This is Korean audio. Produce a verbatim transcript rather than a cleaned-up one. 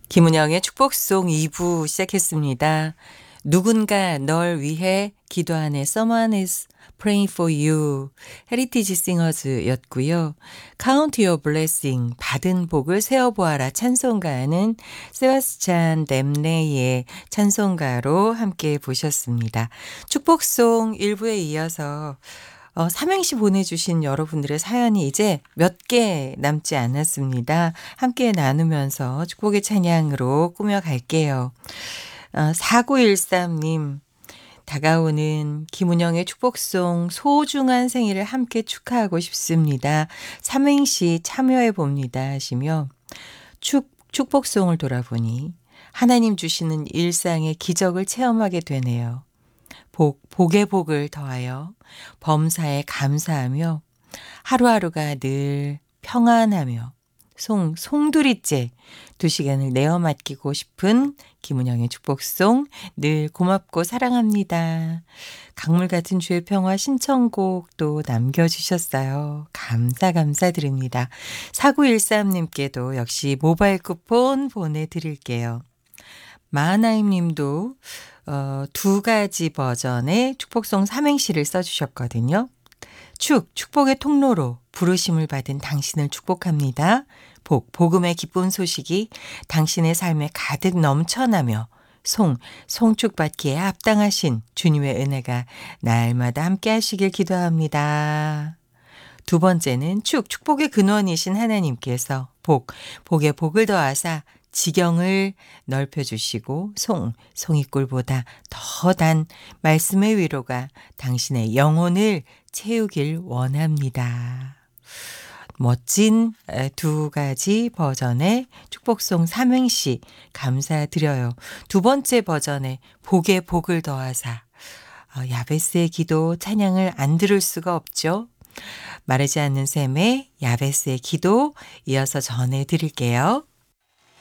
김은영의 축복송 이 부 시작했습니다. 누군가 널 위해 기도하네. Someone is praying for you. 헤리티지 싱어즈였고요. Count your blessing. 받은 복을 세어보아라. 찬송가는 세바스찬 넴네의 찬송가로 함께 보셨습니다. 축복송 일 부에 이어서 어, 삼행시 보내주신 여러분들의 사연이 이제 몇 개 남지 않았습니다. 함께 나누면서 축복의 찬양으로 꾸며갈게요. 어, 사구일삼 님, 다가오는 김은영의 축복송 소중한 생일을 함께 축하하고 싶습니다. 삼행시 참여해 봅니다 하시며 축, 축복송을 돌아보니 하나님 주시는 일상의 기적을 체험하게 되네요. 복, 복의 복을 더하여 범사에 감사하며 하루하루가 늘 평안하며 송, 송두리째 두 시간을 내어 맡기고 싶은 김은영의 축복송 늘 고맙고 사랑합니다. 강물 같은 주의 평화 신청곡도 남겨주셨어요. 감사 감사드립니다. 사구일삼 님께도 역시 모바일 쿠폰 보내드릴게요. 마하나임 님도 어, 두 가지 버전의 축복송 삼행시를 써주셨거든요. 축, 축복의 통로로 부르심을 받은 당신을 축복합니다. 복, 복음의 기쁜 소식이 당신의 삶에 가득 넘쳐나며 송, 송축받기에 합당하신 주님의 은혜가 날마다 함께 하시길 기도합니다. 두 번째는 축, 축복의 근원이신 하나님께서 복, 복에 복을 더하사 지경을 넓혀주시고 송, 송이꿀보다 더 단 말씀의 위로가 당신의 영혼을 채우길 원합니다. 멋진 두 가지 버전의 축복송 삼행시 감사드려요. 두 번째 버전의 복에 복을 더하사 야베스의 기도 찬양을 안 들을 수가 없죠. 마르지 않는 샘의 야베스의 기도 이어서 전해드릴게요.